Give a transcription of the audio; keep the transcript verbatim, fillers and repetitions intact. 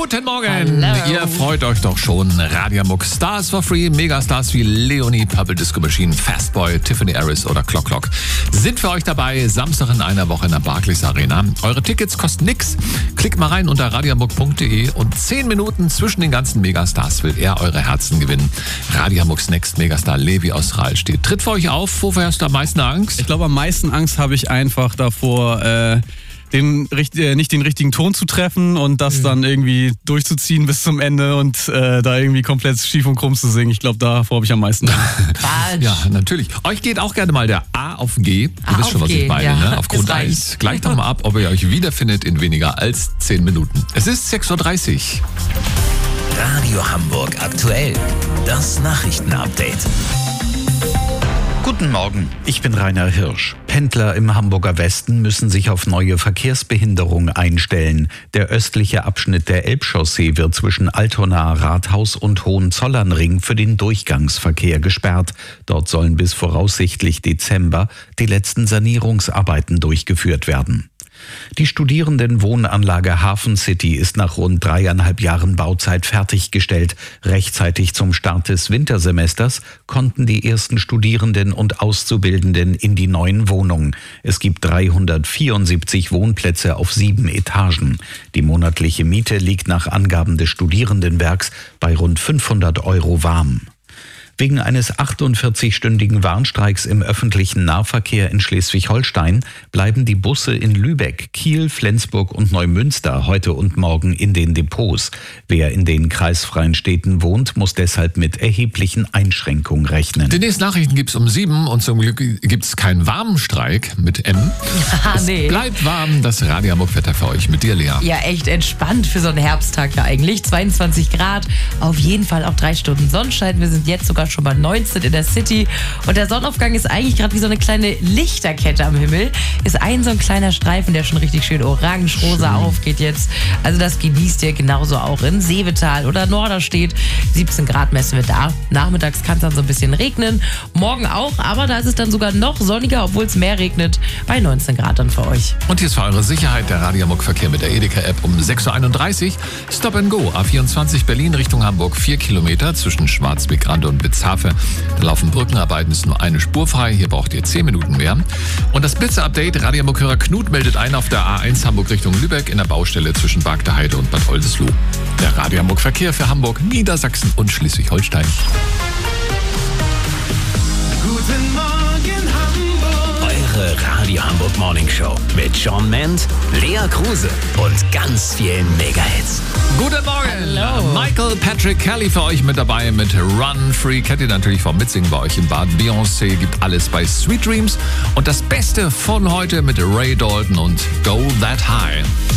Guten Morgen. Hallo. Ihr freut euch doch schon. Radiamuk, Stars for Free, Megastars wie Leonie, Purple Disco Machine, Fastboy, Tiffany Harris oder Clock Clock sind für euch dabei. Samstag in einer Woche in der Barclays Arena. Eure Tickets kosten nix. Klickt mal rein unter radiamuk punkt de und zehn Minuten zwischen den ganzen Megastars will er eure Herzen gewinnen. Radiamuks Next Megastar Levi aus Rahlstedt tritt für euch auf. Wovor hast du am meisten Angst? Ich glaube, am meisten Angst habe ich einfach davor, äh, den, äh, nicht den richtigen Ton zu treffen und das mhm. dann irgendwie durchzuziehen bis zum Ende und äh, da irgendwie komplett schief und krumm zu singen. Ich glaube, davor habe ich am meisten Angst. Ja, natürlich. Euch geht auch gerne mal der A auf G. Ihr A wisst schon, was G, ich meine, ja. ne? Auf Grund eins. Gleich doch mal ab, ob ihr euch wiederfindet in weniger als zehn Minuten. Es ist sechs Uhr dreißig. Radio Hamburg aktuell. Das Nachrichtenupdate. Guten Morgen, ich bin Rainer Hirsch. Pendler im Hamburger Westen müssen sich auf neue Verkehrsbehinderung einstellen. Der östliche Abschnitt der Elbchaussee wird zwischen Altona, Rathaus und Hohenzollernring für den Durchgangsverkehr gesperrt. Dort sollen bis voraussichtlich Dezember die letzten Sanierungsarbeiten durchgeführt werden. Die Studierendenwohnanlage Hafen City ist nach rund dreieinhalb Jahren Bauzeit fertiggestellt. Rechtzeitig zum Start des Wintersemesters konnten die ersten Studierenden und Auszubildenden in die neuen Wohnungen. Es gibt dreihundertvierundsiebzig Wohnplätze auf sieben Etagen. Die monatliche Miete liegt nach Angaben des Studierendenwerks bei rund fünfhundert Euro warm. Wegen eines achtundvierzigstündigen Warnstreiks im öffentlichen Nahverkehr in Schleswig-Holstein bleiben die Busse in Lübeck, Kiel, Flensburg und Neumünster heute und morgen in den Depots. Wer in den kreisfreien Städten wohnt, muss deshalb mit erheblichen Einschränkungen rechnen. Die nächsten Nachrichten gibt's um sieben und zum Glück gibt's keinen Warmstreik mit M. Ah, es nee. bleibt warm, das Radiamuk-Wetter für euch mit dir, Lea. Ja, echt entspannt für so einen Herbsttag ja eigentlich. zweiundzwanzig Grad, auf jeden Fall auch drei Stunden Sonnenschein. Wir sind jetzt sogar schon bei neunzehn in der City. Und der Sonnenaufgang ist eigentlich gerade wie so eine kleine Lichterkette am Himmel. Ist ein so ein kleiner Streifen, der schon richtig schön orange-rosa aufgeht jetzt. Also das genießt ihr genauso auch in Seevetal oder Norderstedt. siebzehn Grad messen wir da. Nachmittags kann es dann so ein bisschen regnen. Morgen auch, aber da ist es dann sogar noch sonniger, obwohl es mehr regnet. Bei neunzehn Grad dann für euch. Und hier ist für eure Sicherheit der Radiamuk-Verkehr mit der Edeka-App um sechs Uhr einunddreißig. Stop and Go, A vierundzwanzig Berlin Richtung Hamburg, vier Kilometer zwischen Schwarzbeck-Rande und Witzhafe. Da laufen Brückenarbeiten, ist nur eine Spur frei. Hier braucht ihr zehn Minuten mehr. Und das Blitzer-Update, Radiamuk-Hörer Knut meldet ein auf der A eins Hamburg Richtung Lübeck in der Baustelle zwischen Bargteheide und Bad Oldesloe. Der Radiamuk-Verkehr für Hamburg, Niedersachsen und Schleswig-Holstein. Guten Morgen Hamburg. Eure Radio Hamburg Morning Show mit Shawn Mendt, Lea Kruse und ganz vielen Mega-Hits. Guten Morgen! Hallo. Michael Patrick Kelly für euch mit dabei mit Run Free. Kennt ihr natürlich vom Mitsingen bei euch im Bad. Beyoncé gibt alles bei Sweet Dreams. Und das Beste von heute mit Ray Dalton und Go That High.